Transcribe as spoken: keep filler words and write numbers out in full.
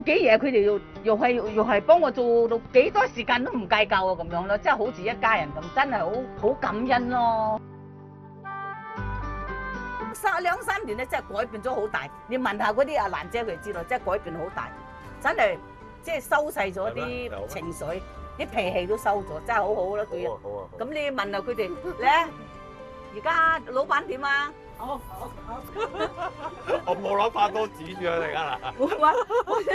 幾嘢佢哋又又係又係幫我做到幾多時間都唔計較啊咁樣咯，即係好似一家人咁，真係好好感恩咯。三兩三年咧，真係改變咗好大。你問下嗰啲阿蘭姐佢知道，真係改變好大，真係即係收細咗啲情緒，啲脾氣都收咗，真係好好咯對人。咁你問下佢哋咧，而家老闆點啊？好好好， 我冇諗發多紙住佢哋㗎啦。 我話。